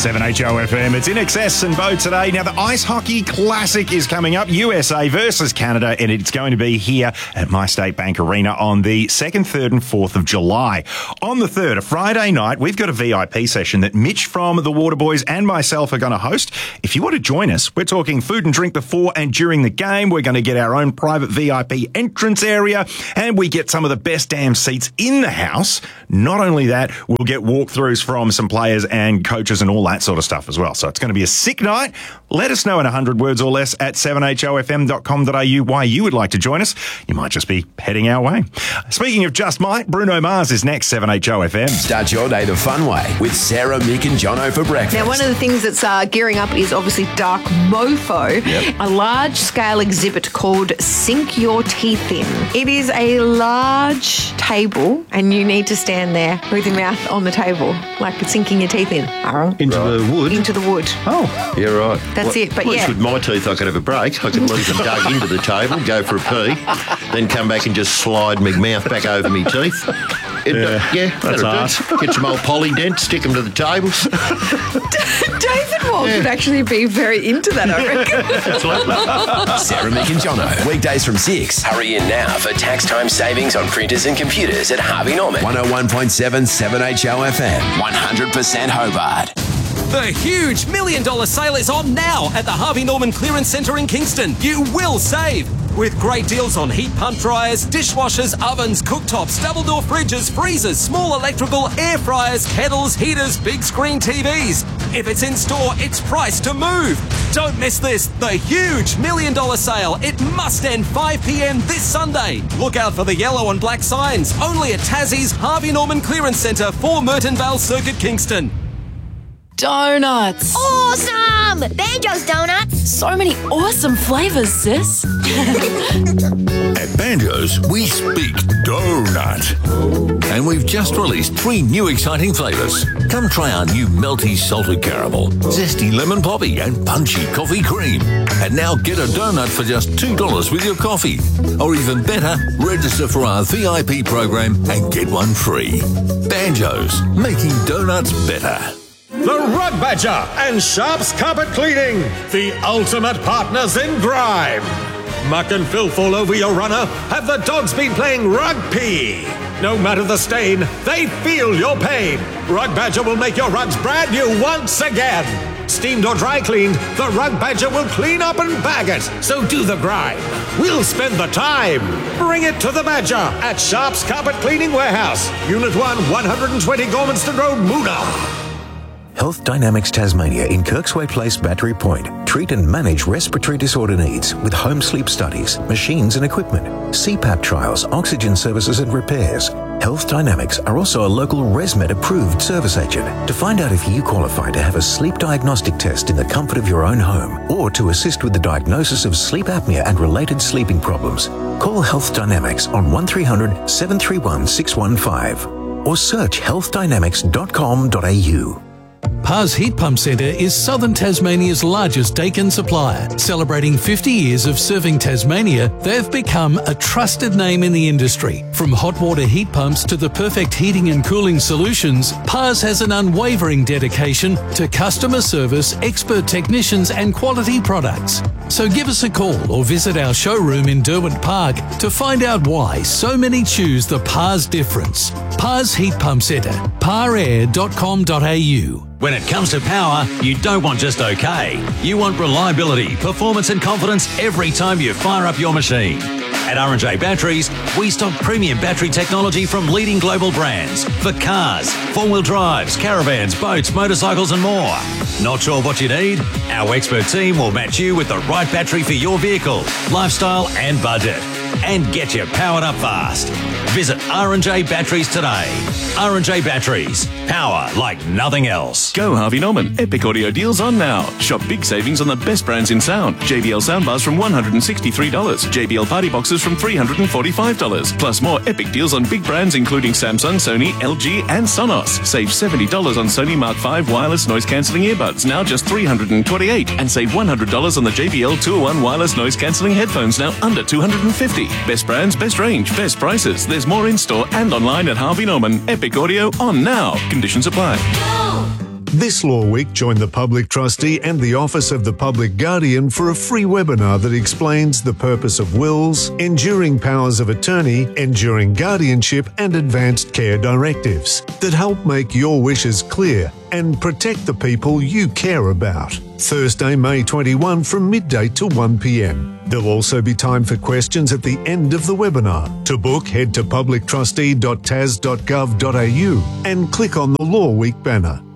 7HOFM, it's In Excess and Bo today. Now, the Ice Hockey Classic is coming up, USA versus Canada, and it's going to be here at MyState Bank Arena on the 2nd, 3rd and 4th of July. On the 3rd, a Friday night, we've got a VIP session that Mitch from the Waterboys and myself are going to host. If you want to join us, we're talking food and drink before and during the game. We're going to get our own private VIP entrance area, and we get some of the best damn seats in the house. Not only that, we'll get walkthroughs from some players and coaches and all that sort of stuff as well. So it's going to be a sick night. Let us know in 100 words or less at 7hofm.com.au why you would like to join us. You might just be heading our way. Speaking of just might, Bruno Mars is next, 7HOFM. Start your day the fun way with Sarah, Mick and Jono for breakfast. Now, one of the things that's gearing up is obviously Dark Mofo, a large-scale exhibit called Sink Your Teeth In. It is a large table, and you need to stand there with your mouth on the table, like sinking your teeth in. Into the wood? Into the wood. Oh, yeah, right. That's it, but at least with my teeth, I could have a break. I could leave them dug into the table, go for a pee, then come back and just slide my mouth back over my teeth. That's art. Get some old Polydent, stick them to the tables. David Wall could actually be very into that, I reckon. Sarah, Mick and Jono. Weekdays from 6. Hurry in now for tax time savings on printers and computers at Harvey Norman. 101.7 7HOFM. 100% Hobart. The huge $1 million sale is on now at the Harvey Norman Clearance Centre in Kingston. You will save with great deals on heat pump dryers, dishwashers, ovens, cooktops, double door fridges, freezers, small electrical, air fryers, kettles, heaters, big screen TVs. If it's in store, it's priced to move. Don't miss this, the huge $1 million sale. It must end 5 p.m. this Sunday. Look out for the yellow and black signs. Only at Tassie's Harvey Norman Clearance Centre for Merton Vale Circuit, Kingston. Donuts. Awesome! Banjo's Donuts. So many awesome flavours, sis. At Banjo's, we speak donut. And we've just released 3 new exciting flavours. Come try our new melty salted caramel, zesty lemon poppy and punchy coffee cream. And now get a donut for just $2 with your coffee. Or even better, register for our VIP program and get one free. Banjo's, making donuts better. The Rug Badger and Sharps Carpet Cleaning, the ultimate partners in grime. Muck and filth all over your runner. Have the dogs been playing rugby? No matter the stain, they feel your pain. Rug Badger will make your rugs brand new once again. Steamed or dry cleaned, the Rug Badger will clean up and bag it. So do the grime. We'll spend the time. Bring it to the Badger at Sharps Carpet Cleaning Warehouse, Unit 1, 120 Gormanston Road, Moonah. Health Dynamics Tasmania in Kirksway Place, Battery Point. Treat and manage respiratory disorder needs with home sleep studies, machines and equipment, CPAP trials, oxygen services and repairs. Health Dynamics are also a local ResMed approved service agent. To find out if you qualify to have a sleep diagnostic test in the comfort of your own home or to assist with the diagnosis of sleep apnea and related sleeping problems, call Health Dynamics on 1300 731 615 or search healthdynamics.com.au. Pars Heat Pump Centre is Southern Tasmania's largest Dakin supplier. Celebrating 50 years of serving Tasmania, they've become a trusted name in the industry. From hot water heat pumps to the perfect heating and cooling solutions, Pars has an unwavering dedication to customer service, expert technicians and quality products. So give us a call or visit our showroom in Derwent Park to find out why so many choose the Pars difference. Pars Heat Pump Centre, parair.com.au. When it comes to power, you don't want just okay. You want reliability, performance and confidence every time you fire up your machine. At R&J Batteries, we stock premium battery technology from leading global brands for cars, four-wheel drives, caravans, boats, motorcycles and more. Not sure what you need? Our expert team will match you with the right battery for your vehicle, lifestyle and budget. And get you powered up fast. Visit R&J Batteries today. R&J Batteries. Power like nothing else. Go Harvey Norman. Epic audio deals on now. Shop big savings on the best brands in sound. JBL soundbars from $163. JBL party boxes from $345. Plus more epic deals on big brands including Samsung, Sony, LG and Sonos. Save $70 on Sony Mark V wireless noise cancelling earbuds, now just $328. And save $100 on the JBL 201 wireless noise cancelling headphones, now under $250. Best brands, best range, best prices. There's more in store and online at Harvey Norman. Epic audio on now. Conditions apply. This Law Week, join the Public Trustee and the Office of the Public Guardian for a free webinar that explains the purpose of wills, enduring powers of attorney, enduring guardianship and advanced care directives that help make your wishes clear and protect the people you care about. Thursday, May 21 from midday to 1 p.m. There'll also be time for questions at the end of the webinar. To book, head to publictrustee.tas.gov.au and click on the Law Week banner.